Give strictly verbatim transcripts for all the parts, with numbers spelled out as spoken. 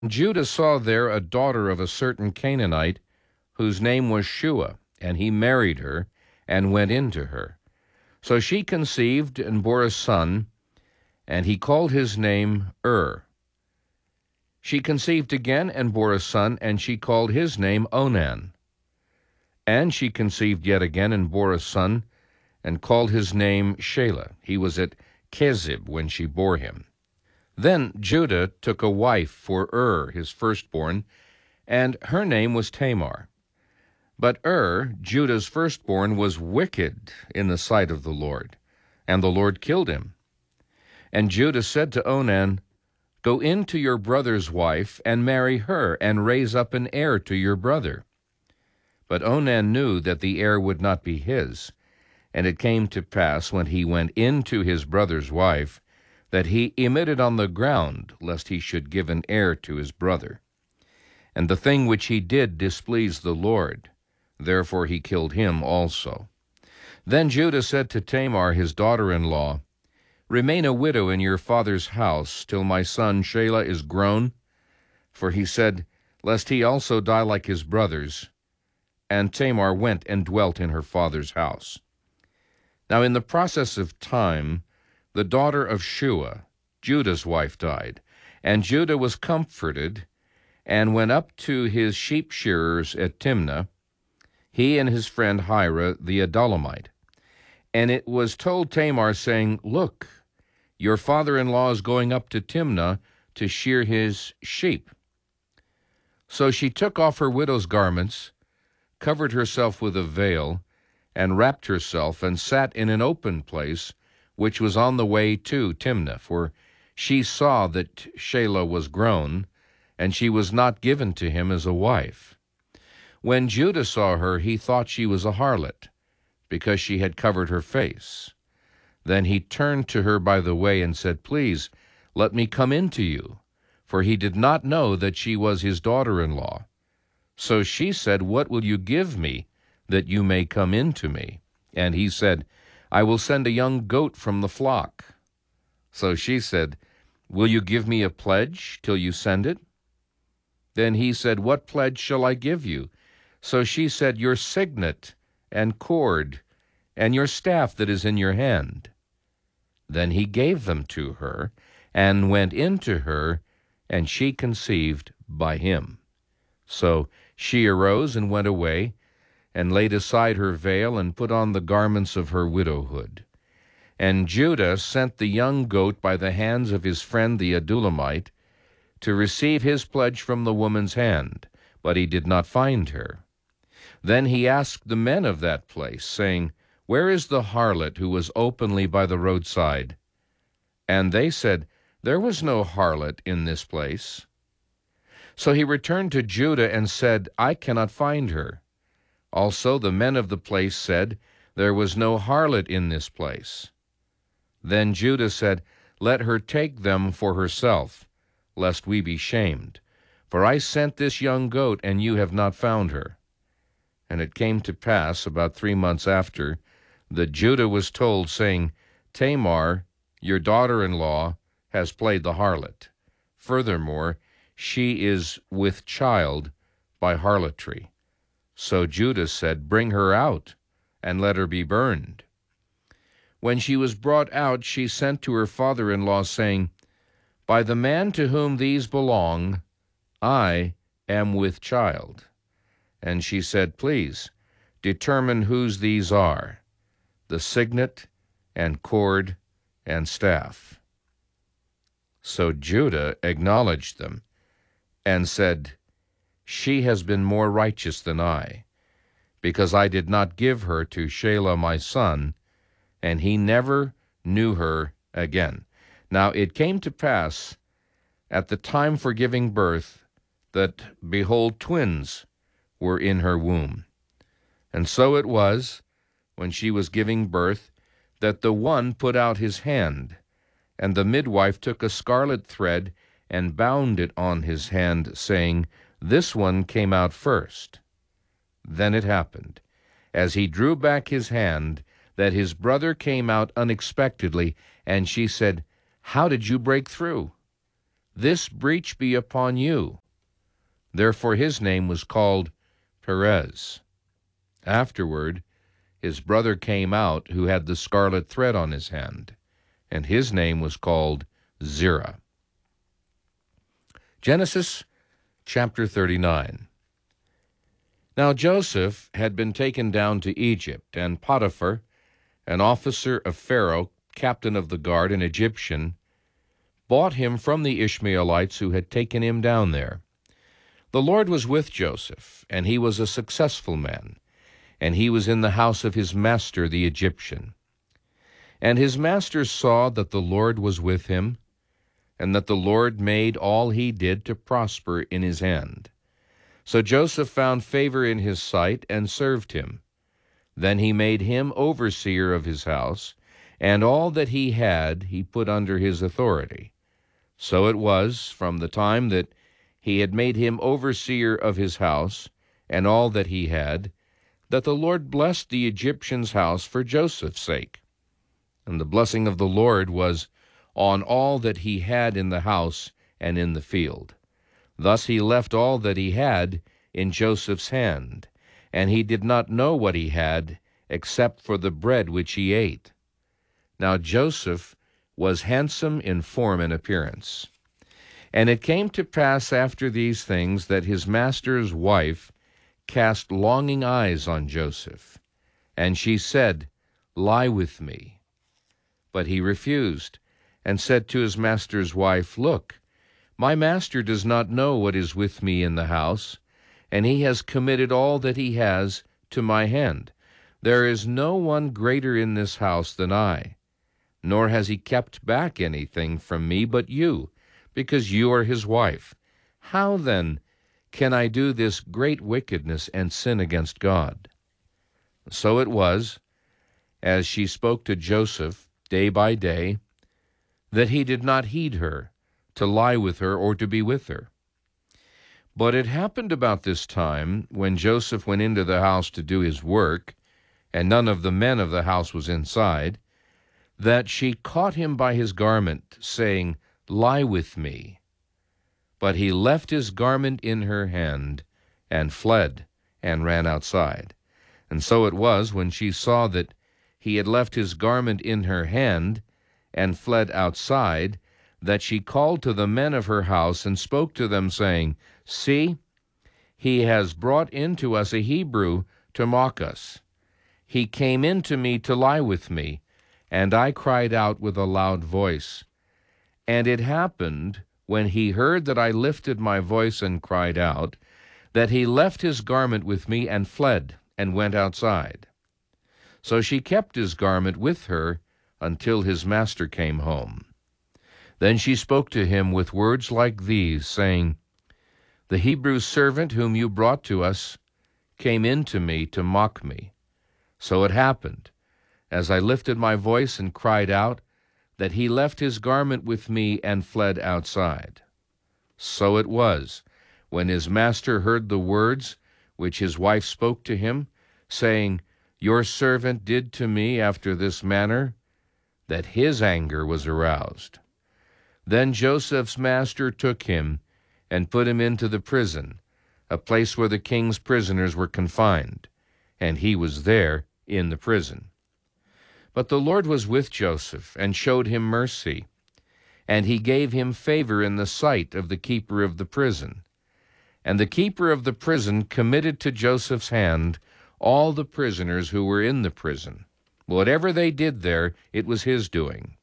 Judah saw there a daughter of a certain Canaanite, whose name was Shua, and he married her, and went in to her. So she conceived and bore a son, and he called his name Ur. She conceived again and bore a son, and she called his name Onan. And she conceived yet again and bore a son, and called his name Shelah. He was at Kezib when she bore him. Then Judah took a wife for Ur, his firstborn, and her name was Tamar. But Ur, Judah's firstborn, was wicked in the sight of the Lord, and the Lord killed him. And Judah said to Onan, "Go in to your brother's wife, and marry her, and raise up an heir to your brother." But Onan knew that the heir would not be his, and it came to pass, when he went in to his brother's wife, that he emitted on the ground, lest he should give an heir to his brother. And the thing which he did displeased the Lord, therefore he killed him also. Then Judah said to Tamar his daughter-in-law, "Remain a widow in your father's house till my son Shelah is grown." For he said, lest he also die like his brothers. And Tamar went and dwelt in her father's house. Now in the process of time, the daughter of Shua, Judah's wife, died, and Judah was comforted, and went up to his sheep shearers at Timnah, he and his friend Hira the Adullamite. And it was told Tamar, saying, "Look, your father-in-law is going up to Timnah to shear his sheep." So she took off her widow's garments, covered herself with a veil, and wrapped herself, and sat in an open place, which was on the way to Timnah, for she saw that Shelah was grown, and she was not given to him as a wife. When Judah saw her, he thought she was a harlot, because she had covered her face. Then he turned to her by the way and said, "Please, let me come in to you," for he did not know that she was his daughter-in-law. So she said, "What will you give me, that you may come in to me?" And he said, "I will send a young goat from the flock." So she said, "Will you give me a pledge till you send it?" Then he said, "What pledge shall I give you?" So she said, "Your signet and cord, and your staff that is in your hand." Then he gave them to her, and went in to her, and she conceived by him. So she arose and went away, and laid aside her veil, and put on the garments of her widowhood. And Judah sent the young goat by the hands of his friend the Adullamite, to receive his pledge from the woman's hand, but he did not find her. Then he asked the men of that place, saying, "Where is the harlot who was openly by the roadside?" And they said, "There was no harlot in this place." So he returned to Judah and said, "I cannot find her." Also the men of the place said, "There was no harlot in this place." Then Judah said, "Let her take them for herself, lest we be shamed. For I sent this young goat, and you have not found her." And it came to pass, about three months after, that Judah was told, saying, "Tamar, your daughter-in-law, has played the harlot. Furthermore, she is with child by harlotry." So Judah said, "Bring her out, and let her be burned." When she was brought out, she sent to her father-in-law, saying, "By the man to whom these belong, I am with child." And she said, "Please, determine whose these are, the signet and cord and staff." So Judah acknowledged them, and said, "She has been more righteous than I, because I did not give her to Shelah my son," and he never knew her again. Now it came to pass, at the time for giving birth, that, behold, twins were in her womb. And so it was, when she was giving birth, that the one put out his hand, and the midwife took a scarlet thread and bound it on his hand, saying, "This one came out first." Then it happened, as he drew back his hand, that his brother came out unexpectedly, and she said, "How did you break through?" this breach be upon you. Therefore his name was called Perez. Afterward, his brother came out, who had the scarlet thread on his hand, and his name was called Zerah. Genesis chapter thirty-nine. Now Joseph had been taken down to Egypt, and Potiphar, an officer of Pharaoh, captain of the guard, an Egyptian, bought him from the Ishmaelites who had taken him down there. The Lord was with Joseph, and he was a successful man, and he was in the house of his master the Egyptian. And his master saw that the Lord was with him, and that the Lord made all he did to prosper in his hand. So Joseph found favor in his sight, and served him. Then he made him overseer of his house, and all that he had he put under his authority. So it was, from the time that he had made him overseer of his house, and all that he had, that the Lord blessed the Egyptian's house for Joseph's sake. And the blessing of the Lord was on all that he had in the house and in the field. Thus he left all that he had in Joseph's hand, and he did not know what he had, except for the bread which he ate. Now Joseph was handsome in form and appearance. And it came to pass after these things that his master's wife cast longing eyes on Joseph, and she said, Lie with me. But he refused, and said to his master's wife, Look, my master does not know what is with me in the house, and he has committed all that he has to my hand. There is no one greater in this house than I, nor has he kept back anything from me but you, because you are his wife. How then can I do this great wickedness and sin against God? So it was, as she spoke to Joseph day by day, that he did not heed her, to lie with her or to be with her. But it happened about this time, when Joseph went into the house to do his work, and none of the men of the house was inside, that she caught him by his garment, saying, Lie with me. But he left his garment in her hand, and fled, and ran outside. And so it was, when she saw that he had left his garment in her hand, and fled outside, that she called to the men of her house, and spoke to them, saying, See, he has brought into us a Hebrew to mock us. He came in to me to lie with me, and I cried out with a loud voice. And it happened, when he heard that I lifted my voice and cried out, that he left his garment with me and fled, and went outside. So she kept his garment with her until his master came home. Then she spoke to him with words like these, saying, The Hebrew servant whom you brought to us came in to me to mock me. So it happened, as I lifted my voice and cried out, that he left his garment with me and fled outside. So it was, when his master heard the words which his wife spoke to him, saying, Your servant did to me after this manner, that his anger was aroused. Then Joseph's master took him and put him into the prison, a place where the king's prisoners were confined, and he was there in the prison. But the Lord was with Joseph, and showed him mercy, and he gave him favor in the sight of the keeper of the prison. And the keeper of the prison committed to Joseph's hand all the prisoners who were in the prison. Whatever they did there, it was his doing.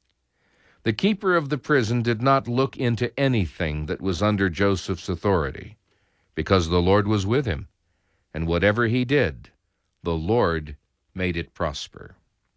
The keeper of the prison did not look into anything that was under Joseph's authority, because the Lord was with him, and whatever he did, the Lord made it prosper.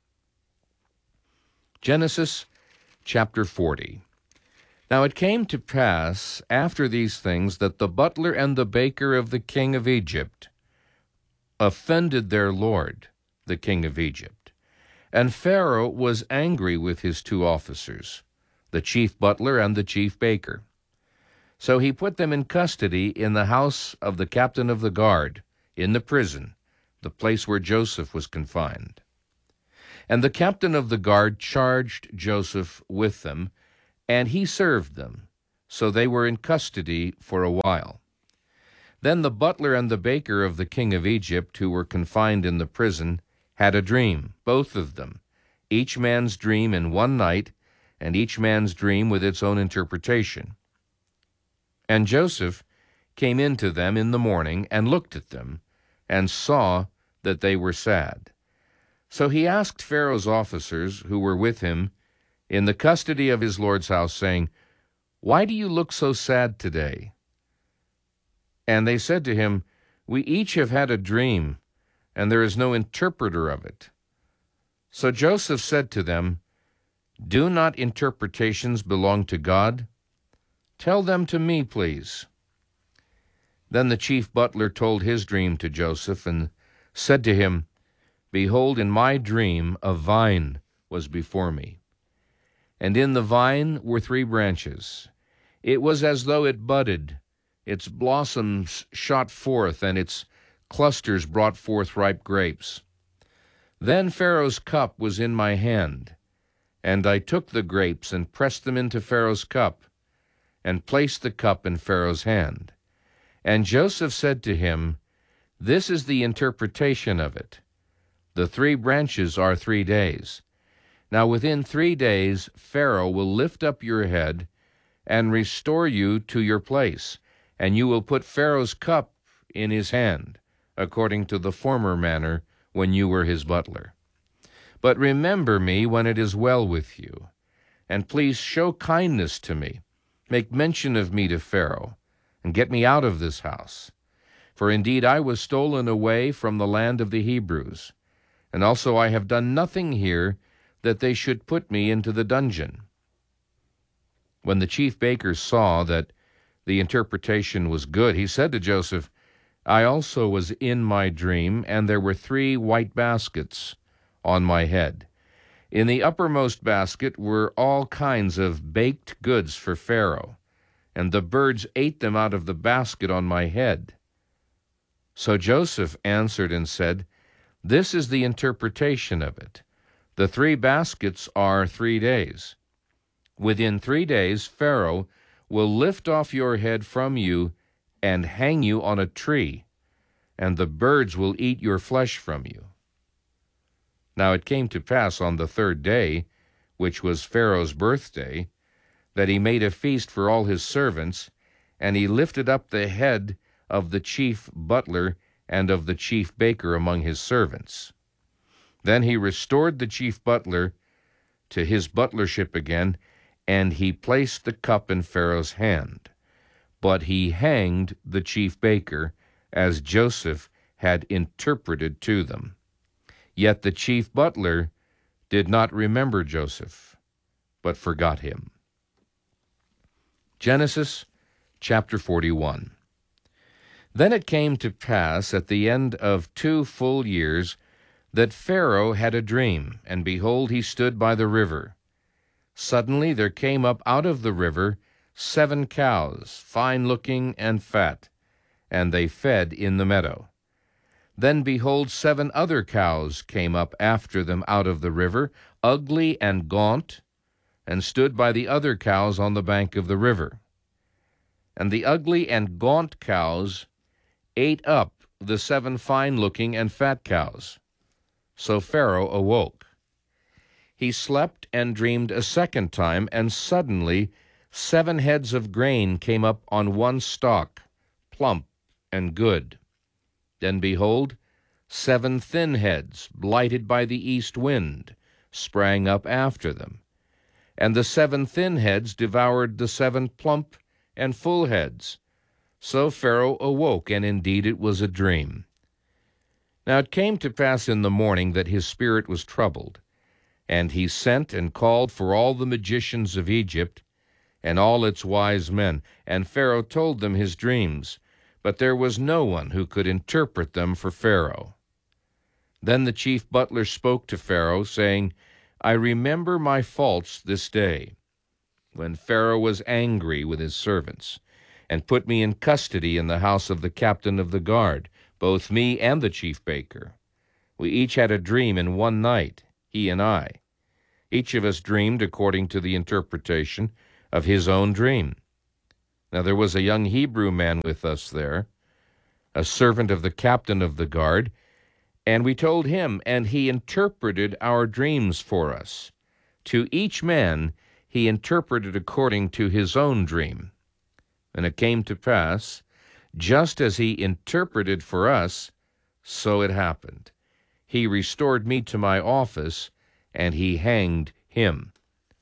Genesis chapter forty. Now it came to pass after these things that the butler and the baker of the king of Egypt offended their lord, the king of Egypt. And Pharaoh was angry with his two officers, the chief butler and the chief baker. So he put them in custody in the house of the captain of the guard, in the prison, the place where Joseph was confined. And the captain of the guard charged Joseph with them, and he served them. So they were in custody for a while. Then the butler and the baker of the king of Egypt, who were confined in the prison, had a dream, both of them, each man's dream in one night, and each man's dream with its own interpretation. And Joseph came in to them in the morning, and looked at them, and saw that they were sad. So he asked Pharaoh's officers, who were with him, in the custody of his lord's house, saying, "Why do you look so sad today?" And they said to him, "We each have had a dream, and there is no interpreter of it." So Joseph said to them, "Do not interpretations belong to God? Tell them to me, please." Then the chief butler told his dream to Joseph, and said to him, "Behold, in my dream a vine was before me, and in the vine were three branches. It was as though it budded, its blossoms shot forth, and its clusters brought forth ripe grapes. Then Pharaoh's cup was in my hand, and I took the grapes and pressed them into Pharaoh's cup, and placed the cup in Pharaoh's hand. And Joseph said to him, This is the interpretation of it. The three branches are three days. Now within three days Pharaoh will lift up your head and restore you to your place, and you will put Pharaoh's cup in his hand, according to the former manner when you were his butler. But remember me when it is well with you, and please show kindness to me. Make mention of me to Pharaoh, and get me out of this house. For indeed I was stolen away from the land of the Hebrews, and also I have done nothing here that they should put me into the dungeon." When the chief baker saw that the interpretation was good, he said to Joseph, "I also was in my dream, and there were three white baskets on my head. In the uppermost basket were all kinds of baked goods for Pharaoh, and the birds ate them out of the basket on my head." So Joseph answered and said, "This is the interpretation of it. The three baskets are three days. Within three days Pharaoh will lift off your head from you and hang you on a tree, and the birds will eat your flesh from you." Now it came to pass on the third day, which was Pharaoh's birthday, that he made a feast for all his servants, and he lifted up the head of the chief butler and of the chief baker among his servants. Then he restored the chief butler to his butlership again, and he placed the cup in Pharaoh's hand. But he hanged the chief baker, as Joseph had interpreted to them. Yet the chief butler did not remember Joseph, but forgot him. Genesis chapter forty-one. Then it came to pass at the end of two full years that Pharaoh had a dream, and behold, he stood by the river. Suddenly there came up out of the river seven cows, fine-looking and fat, and they fed in the meadow. Then behold, seven other cows came up after them out of the river, ugly and gaunt, and stood by the other cows on the bank of the river. And the ugly and gaunt cows ate up the seven fine-looking and fat cows. So Pharaoh awoke. He slept and dreamed a second time, and suddenly seven heads of grain came up on one stalk, plump and good. Then behold, seven thin heads, blighted by the east wind, sprang up after them. And the seven thin heads devoured the seven plump and full heads. So Pharaoh awoke, and indeed it was a dream. Now it came to pass in the morning that his spirit was troubled, and he sent and called for all the magicians of Egypt and all its wise men. And Pharaoh told them his dreams, but there was no one who could interpret them for Pharaoh. Then the chief butler spoke to Pharaoh, saying, I remember my faults this day, when Pharaoh was angry with his servants, and put me in custody in the house of the captain of the guard, both me and the chief baker. We each had a dream in one night, he and I. Each of us dreamed according to the interpretation of his own dream. Now there was a young Hebrew man with us there, a servant of the captain of the guard, and we told him, and he interpreted our dreams for us. To each man he interpreted according to his own dream. And it came to pass, just as he interpreted for us, so it happened. He restored me to my office, and he hanged him.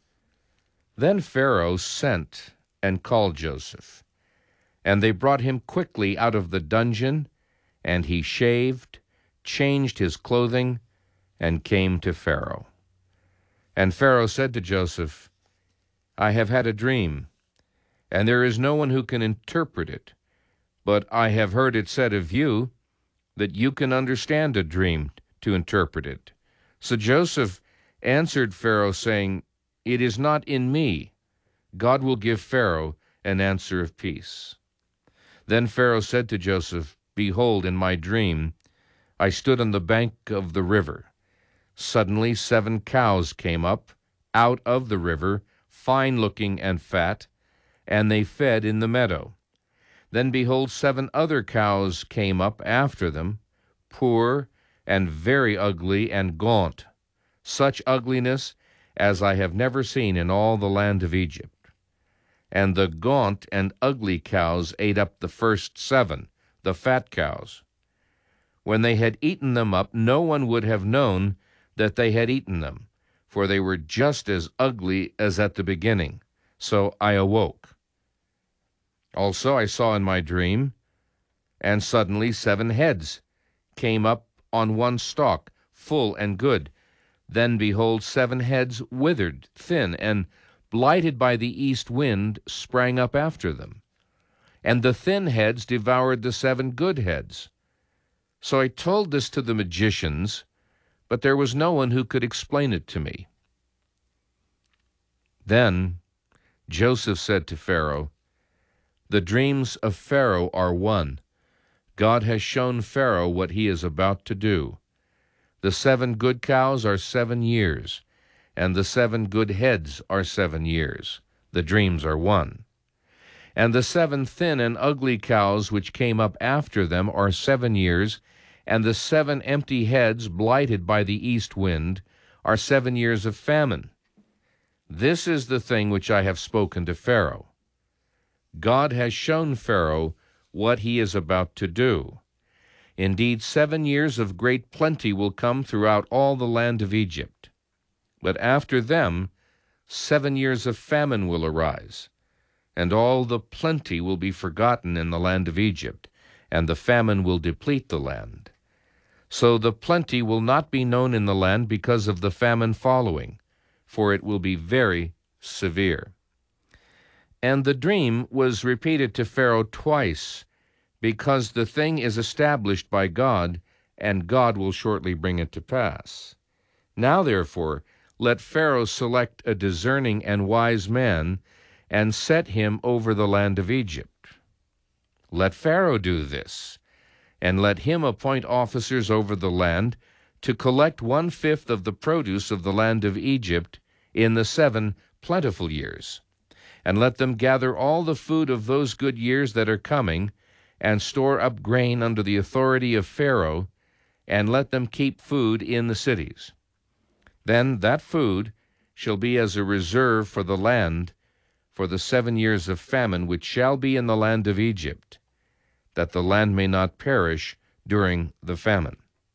Then Pharaoh sent and called Joseph, and they brought him quickly out of the dungeon, and he shaved, changed his clothing, and came to Pharaoh. And Pharaoh said to Joseph, I have had a dream, and there is no one who can interpret it, but I have heard it said of you that you can understand a dream to interpret it. So Joseph answered Pharaoh, saying, It is not in me. God will give Pharaoh an answer of peace. Then Pharaoh said to Joseph, Behold, in my dream I stood on the bank of the river. Suddenly seven cows came up out of the river, fine-looking and fat, and they fed in the meadow. Then behold, seven other cows came up after them, poor and very ugly and gaunt, such ugliness as I have never seen in all the land of Egypt. And the gaunt and ugly cows ate up the first seven, the fat cows. When they had eaten them up, no one would have known that they had eaten them, for they were just as ugly as at the beginning. So I awoke. Also I saw in my dream, and suddenly seven heads came up on one stalk, full and good. Then behold, seven heads withered, thin, and blighted by the east wind, sprang up after them. And the thin heads devoured the seven good heads. So I told this to the magicians, but there was no one who could explain it to me. Then Joseph said to Pharaoh, The dreams of Pharaoh are one. God has shown Pharaoh what he is about to do. The seven good cows are seven years, and the seven good heads are seven years. The dreams are one. And the seven thin and ugly cows which came up after them are seven years, and the seven empty heads blighted by the east wind are seven years of famine. This is the thing which I have spoken to Pharaoh. God has shown Pharaoh what he is about to do. Indeed, seven years of great plenty will come throughout all the land of Egypt. But after them, seven years of famine will arise, and all the plenty will be forgotten in the land of Egypt, and the famine will deplete the land. So the plenty will not be known in the land because of the famine following, for it will be very severe. And the dream was repeated to Pharaoh twice, because the thing is established by God, and God will shortly bring it to pass. Now, therefore, let Pharaoh select a discerning and wise man, and set him over the land of Egypt. Let Pharaoh do this, and let him appoint officers over the land to collect one-fifth of the produce of the land of Egypt in the seven plentiful years. And let them gather all the food of those good years that are coming, and store up grain under the authority of Pharaoh, and let them keep food in the cities. Then that food shall be as a reserve for the land for the seven years of famine which shall be in the land of Egypt, that the land may not perish during the famine.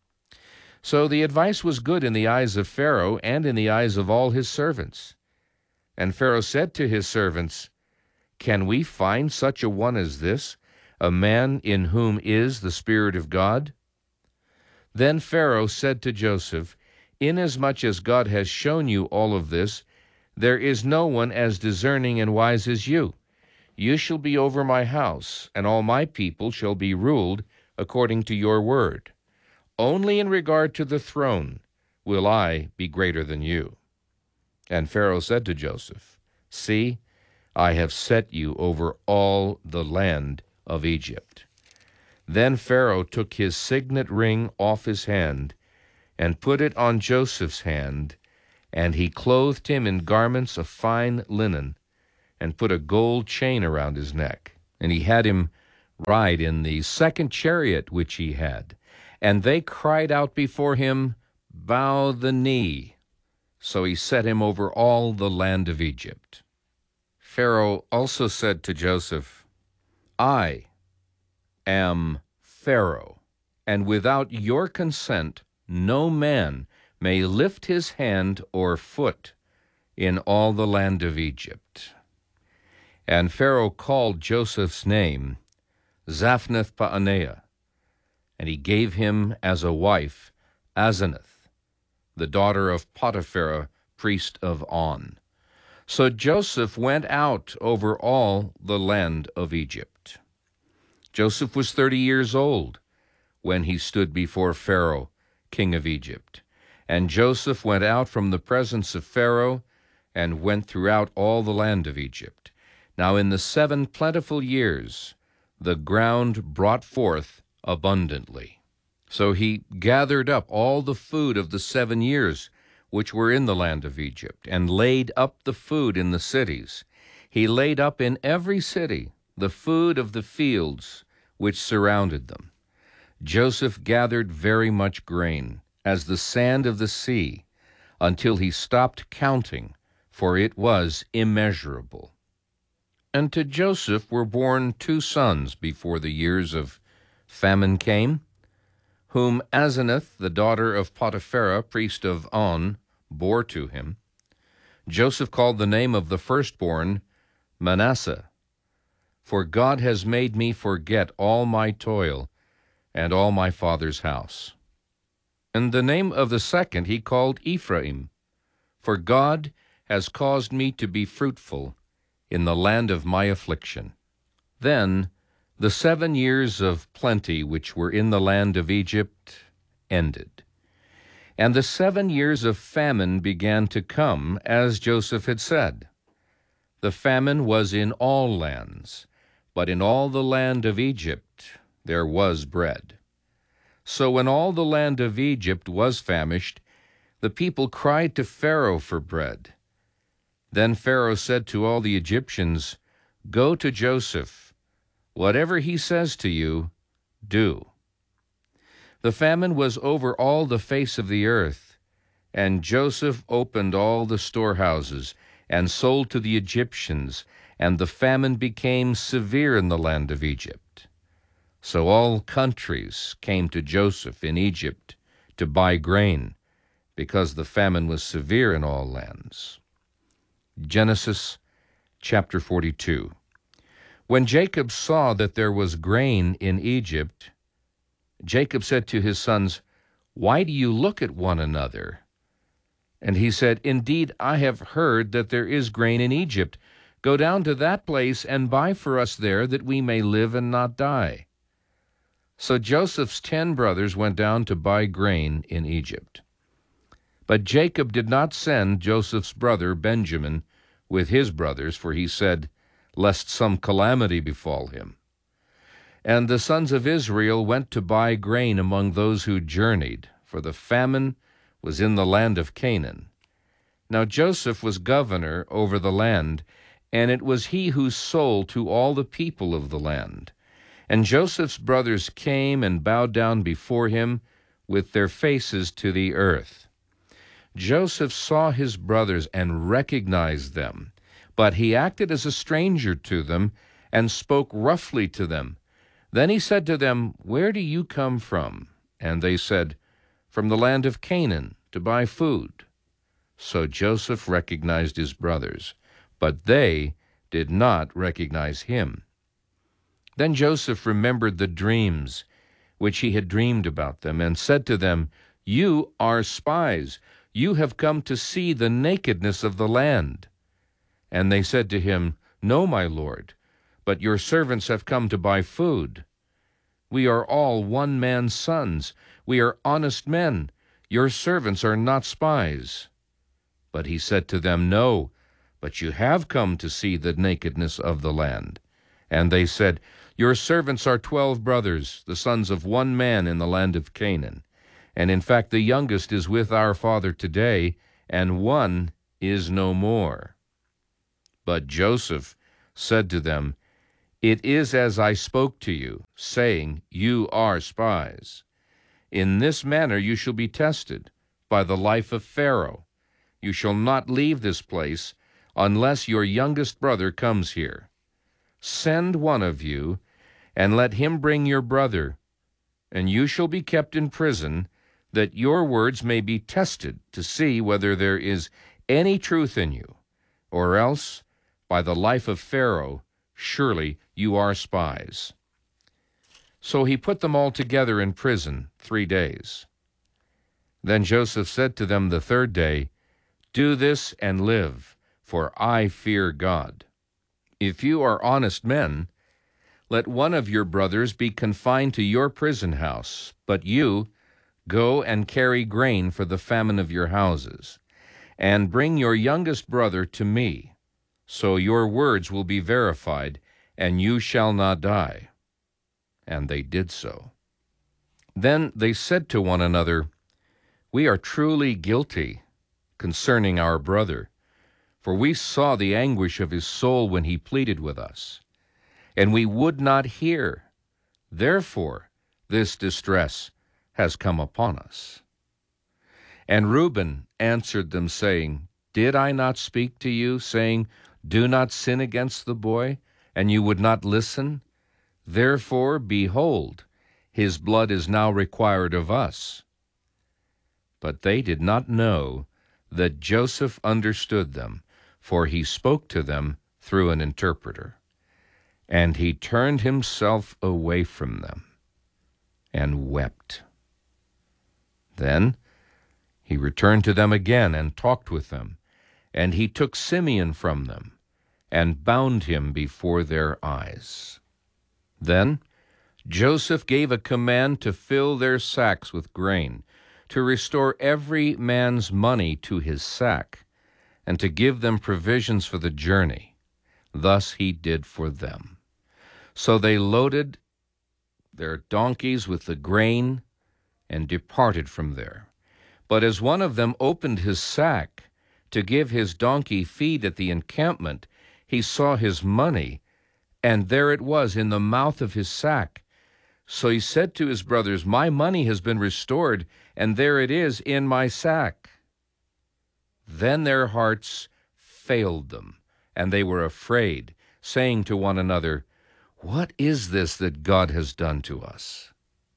So the advice was good in the eyes of Pharaoh and in the eyes of all his servants. And Pharaoh said to his servants, Can we find such a one as this, a man in whom is the Spirit of God? Then Pharaoh said to Joseph, Inasmuch as God has shown you all of this, there is no one as discerning and wise as you. You shall be over my house, and all my people shall be ruled according to your word. Only in regard to the throne will I be greater than you. And Pharaoh said to Joseph, See, I have set you over all the land of Egypt. Then Pharaoh took his signet ring off his hand, and put it on Joseph's hand, and he clothed him in garments of fine linen, and put a gold chain around his neck. And he had him ride in the second chariot which he had. And they cried out before him, Bow the knee. So he set him over all the land of Egypt. Pharaoh also said to Joseph, I am Pharaoh, and without your consent no man may lift his hand or foot in all the land of Egypt. And Pharaoh called Joseph's name Zaphnath-Paaneah, and he gave him as a wife Asenath, the daughter of Potiphar, priest of On. So Joseph went out over all the land of Egypt. Joseph was thirty years old when he stood before Pharaoh, king of Egypt. And Joseph went out from the presence of Pharaoh and went throughout all the land of Egypt. Now in the seven plentiful years the ground brought forth abundantly. So he gathered up all the food of the seven years which were in the land of Egypt, and laid up the food in the cities. He laid up in every city the food of the fields which surrounded them. Joseph gathered very much grain, as the sand of the sea, until he stopped counting, for it was immeasurable. And to Joseph were born two sons before the years of famine came, whom Asenath, the daughter of Potiphar, priest of On, bore to him. Joseph called the name of the firstborn Manasseh, for God has made me forget all my toil and all my father's house. And the name of the second he called Ephraim, for God has caused me to be fruitful in the land of my affliction. Then the seven years of plenty which were in the land of Egypt ended, and the seven years of famine began to come, as Joseph had said. The famine was in all lands, but in all the land of Egypt there was bread. So when all the land of Egypt was famished, the people cried to Pharaoh for bread. Then Pharaoh said to all the Egyptians, Go to Joseph. Whatever he says to you, do. The famine was over all the face of the earth, and Joseph opened all the storehouses and sold to the Egyptians, and the famine became severe in the land of Egypt. So all countries came to Joseph in Egypt to buy grain, because the famine was severe in all lands. Genesis chapter forty-two. When Jacob saw that there was grain in Egypt, Jacob said to his sons, Why do you look at one another? And he said, Indeed, I have heard that there is grain in Egypt. Go down to that place and buy for us there, that we may live and not die. So Joseph's ten brothers went down to buy grain in Egypt. But Jacob did not send Joseph's brother Benjamin with his brothers, for he said, Lest some calamity befall him. And the sons of Israel went to buy grain among those who journeyed, for the famine was in the land of Canaan. Now Joseph was governor over the land, and it was he who sold to all the people of the land. And Joseph's brothers came and bowed down before him with their faces to the earth. Joseph saw his brothers and recognized them, but he acted as a stranger to them and spoke roughly to them. Then he said to them, Where do you come from? And they said, From the land of Canaan, to buy food. So Joseph recognized his brothers, but they did not recognize him. Then Joseph remembered the dreams which he had dreamed about them, and said to them, You are spies. You have come to see the nakedness of the land. And they said to him, No, my lord, but your servants have come to buy food. We are all one man's sons. We are honest men. Your servants are not spies. But he said to them, No, but you have come to see the nakedness of the land. And they said, Your servants are twelve brothers, the sons of one man in the land of Canaan. And in fact the youngest is with our father today, and one is no more. But Joseph said to them, "It is as I spoke to you, saying, You are spies. In this manner you shall be tested by the life of Pharaoh. You shall not leave this place unless your youngest brother comes here. Send one of you, and let him bring your brother, and you shall be kept in prison, that your words may be tested to see whether there is any truth in you, or else, by the life of Pharaoh, surely you are spies." So he put them all together in prison three days. Then Joseph said to them the third day, "Do this and live, for I fear God. If you are honest men, let one of your brothers be confined to your prison house, but you go and carry grain for the famine of your houses, and bring your youngest brother to me. So your words will be verified, and you shall not die." And they did so. Then they said to one another, "We are truly guilty concerning our brother, for we saw the anguish of his soul when he pleaded with us, and we would not hear. Therefore this distress has come upon us." And Reuben answered them, saying, "Did I not speak to you, saying, Do not sin against the boy, and you would not listen? Therefore, behold, his blood is now required of us." But they did not know that Joseph understood them, for he spoke to them through an interpreter. And he turned himself away from them and wept. Then he returned to them again and talked with them, and he took Simeon from them and bound him before their eyes. Then Joseph gave a command to fill their sacks with grain, to restore every man's money to his sack, and to give them provisions for the journey. Thus he did for them. So they loaded their donkeys with the grain and departed from there. But as one of them opened his sack to give his donkey feed at the encampment, he saw his money, and there it was in the mouth of his sack. So he said to his brothers, "My money has been restored, and there it is in my sack." Then their hearts failed them, and they were afraid, saying to one another, "What is this that God has done to us?"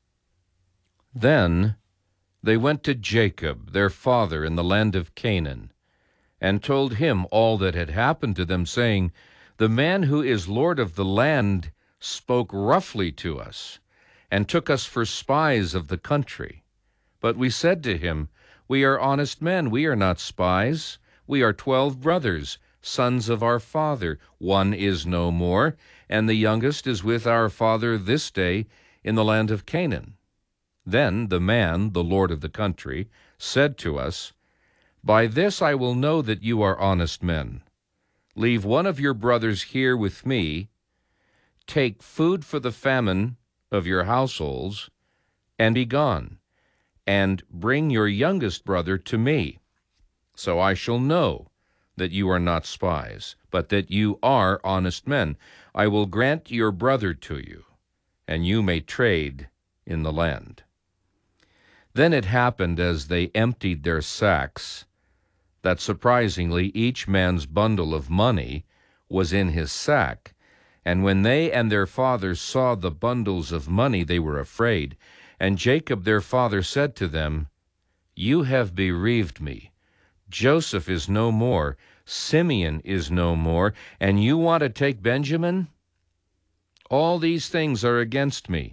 Then they went to Jacob, their father, in the land of Canaan, and told him all that had happened to them, saying, "The man who is Lord of the land spoke roughly to us, and took us for spies of the country. But we said to him, 'We are honest men, we are not spies. We are twelve brothers, sons of our father. One is no more, and the youngest is with our father this day in the land of Canaan.' Then the man, the lord of the country, said to us, 'By this I will know that you are honest men. Leave one of your brothers here with me, take food for the famine of your households, and be gone, and bring your youngest brother to me. So I shall know that you are not spies, but that you are honest men. I will grant your brother to you, and you may trade in the land.' Then it happened, as they emptied their sacks, that surprisingly each man's bundle of money was in his sack. And when they and their father saw the bundles of money, they were afraid. And Jacob their father said to them, 'You have bereaved me. Joseph is no more, Simeon is no more, and you want to take Benjamin? All these things are against me.'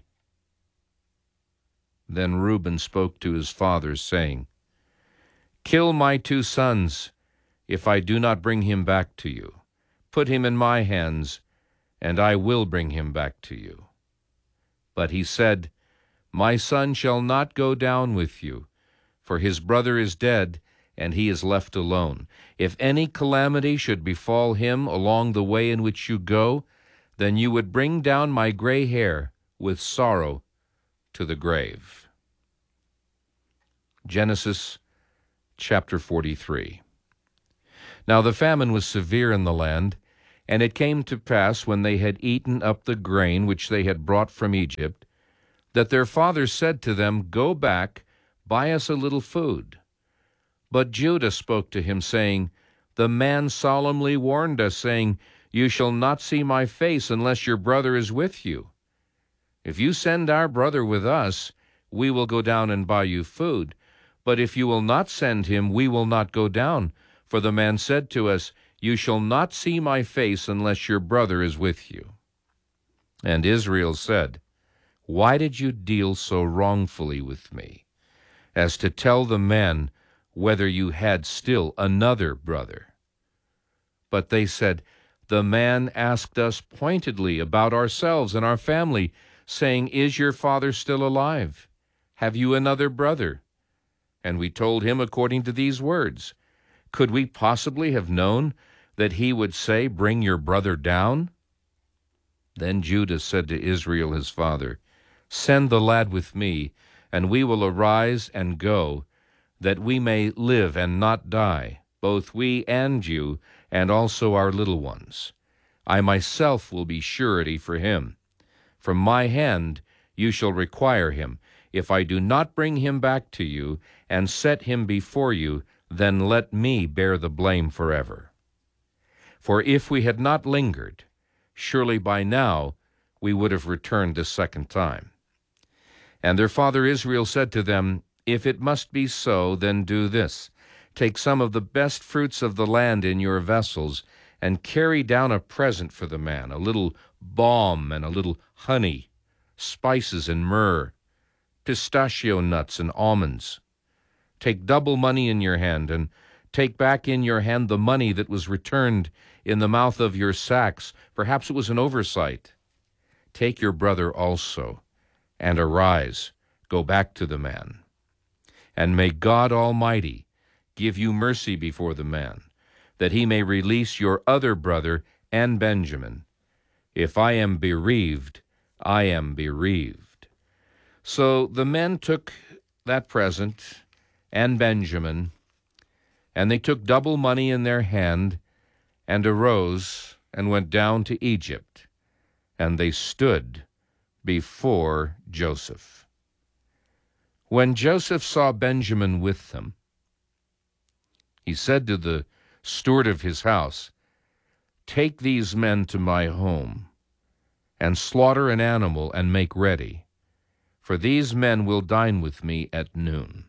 Then Reuben spoke to his father, saying, 'Kill my two sons, if I do not bring him back to you. Put him in my hands, and I will bring him back to you.' But he said, 'My son shall not go down with you, for his brother is dead, and he is left alone. If any calamity should befall him along the way in which you go, then you would bring down my gray hair with sorrow to the grave.'" Genesis chapter forty-three. Now the famine was severe in the land, And it came to pass, when they had eaten up the grain which they had brought from Egypt, that their father said to them, Go back, buy us a little food. But Judah spoke to him, saying, The man solemnly warned us, saying, You shall not see my face unless your brother is with you. If you send our brother with us, we will go down and buy you food. But if you will not send him, we will not go down. For the man said to us, You shall not see my face unless your brother is with you. And Israel said, Why did you deal so wrongfully with me, as to tell the men whether you had still another brother? But they said, The man asked us pointedly about ourselves and our family, saying, Is your father still alive? Have you another brother? And we told him according to these words. Could we possibly have known that he would say, Bring your brother down? Then Judah said to Israel his father, Send the lad with me, and we will arise and go, that we may live and not die, both we and you, and also our little ones. I myself will be surety for him. From my hand you shall require him. If I do not bring him back to you and set him before you, then let me bear the blame forever. For if we had not lingered, surely by now we would have returned the second time. And their father Israel said to them, If it must be so, then do this. Take some of the best fruits of the land in your vessels, and carry down a present for the man, a little balm and a little honey, spices and myrrh, pistachio nuts and almonds. Take double money in your hand, and take back in your hand the money that was returned in the mouth of your sacks. Perhaps it was an oversight. Take your brother also, and arise, go back to the man. And may God Almighty give you mercy before the man, that he may release your other brother and Benjamin. If I am bereaved, I am bereaved. So the men took that present and Benjamin, and they took double money in their hand, and arose and went down to Egypt, and they stood before Joseph. When Joseph saw Benjamin with them, he said to the steward of his house, Take these men to my home, and slaughter an animal and make ready, for these men will dine with me at noon.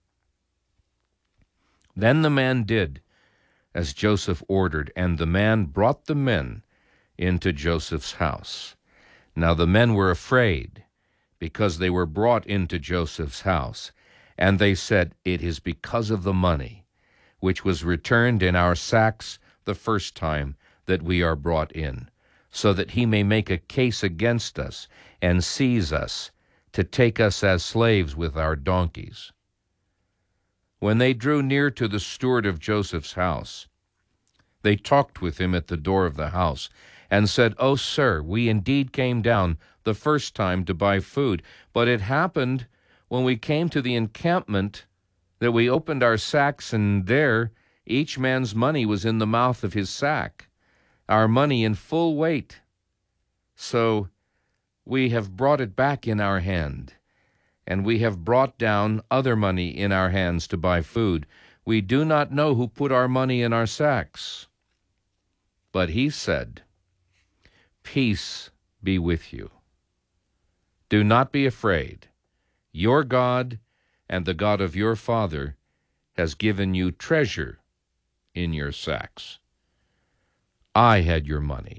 Then the man did as Joseph ordered, and the man brought the men into Joseph's house. Now the men were afraid, because they were brought into Joseph's house, and they said, It is because of the money, which was returned in our sacks the first time that we are brought in, so that he may make a case against us and seize us, to take us as slaves with our donkeys. When they drew near to the steward of Joseph's house, they talked with him at the door of the house, and said, O sir, we indeed came down the first time to buy food, but it happened when we came to the encampment that we opened our sacks, and there each man's money was in the mouth of his sack, our money in full weight. So we have brought it back in our hand, and we have brought down other money in our hands to buy food. We do not know who put our money in our sacks. But he said, Peace be with you. Do not be afraid. Your God and the God of your father has given you treasure in your sacks. I had your money.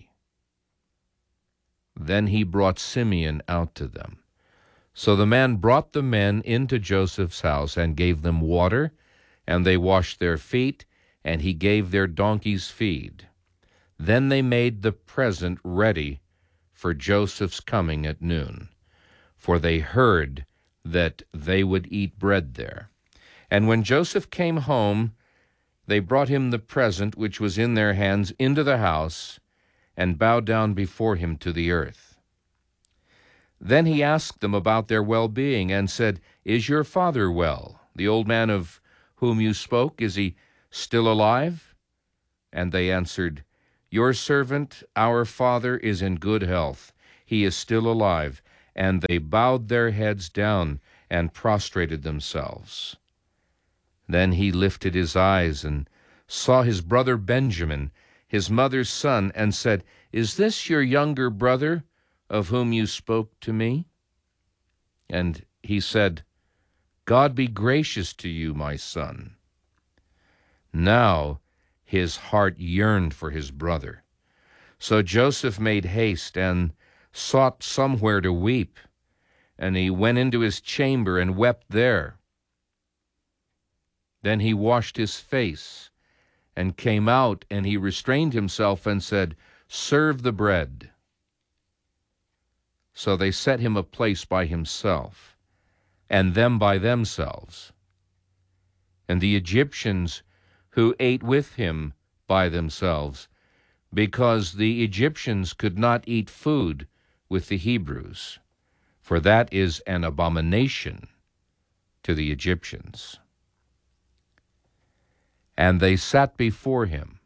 Then he brought Simeon out to them. So the man brought the men into Joseph's house and gave them water, and they washed their feet, and he gave their donkeys feed. Then they made the present ready for Joseph's coming at noon, for they heard that they would eat bread there. And when Joseph came home, they brought him the present which was in their hands into the house, and bowed down before him to the earth. Then he asked them about their well-being, and said, Is your father well? The old man of whom you spoke, is he still alive? And they answered, Your servant, our father, is in good health. He is still alive. And they bowed their heads down and prostrated themselves. Then he lifted his eyes and saw his brother Benjamin, his mother's son, and said, Is this your younger brother, of whom you spoke to me? And he said, God be gracious to you, my son. Now his heart yearned for his brother. So Joseph made haste and sought somewhere to weep, and he went into his chamber and wept there. Then he washed his face and came out, and he restrained himself and said, Serve the bread. So they set him a place by himself, and them by themselves. And the Egyptians who ate with him by themselves, because the Egyptians could not eat food with the Hebrews, for that is an abomination to the Egyptians. And they sat before him,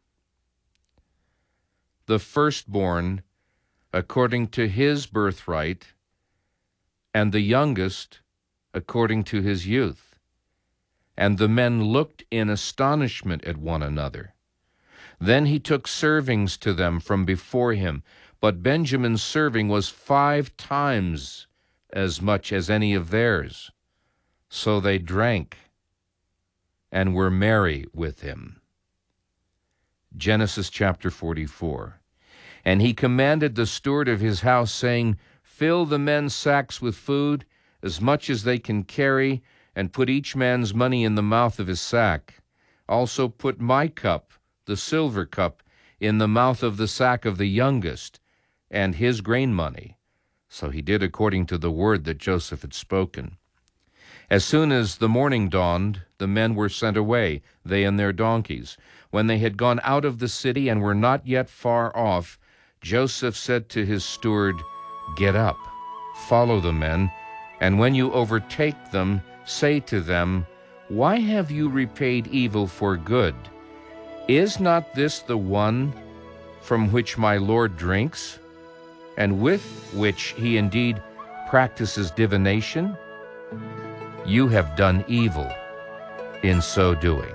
the firstborn according to his birthright, and the youngest according to his youth. And the men looked in astonishment at one another. Then he took servings to them from before him, but Benjamin's serving was five times as much as any of theirs. So they drank and were merry with him. Genesis chapter forty-four. And he commanded the steward of his house, saying, Fill the men's sacks with food, as much as they can carry, and put each man's money in the mouth of his sack. Also put my cup, the silver cup, in the mouth of the sack of the youngest, and his grain money. So he did according to the word that Joseph had spoken. As soon as the morning dawned, the men were sent away, they and their donkeys. When they had gone out of the city and were not yet far off, Joseph said to his steward, Get up, follow the men, and when you overtake them, say to them, Why have you repaid evil for good? Is not this the one from which my Lord drinks, and with which he indeed practices divination? You have done evil in so doing.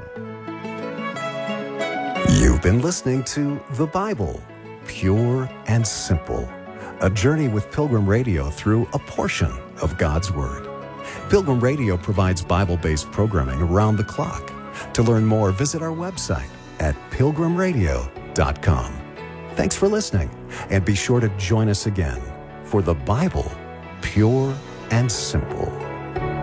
You've been listening to The Bible, Pure and Simple, a journey with Pilgrim Radio through a portion of God's Word. Pilgrim Radio provides Bible-based programming around the clock. To learn more, visit our website at pilgrim radio dot com. Thanks for listening, and be sure to join us again for The Bible, Pure and Simple.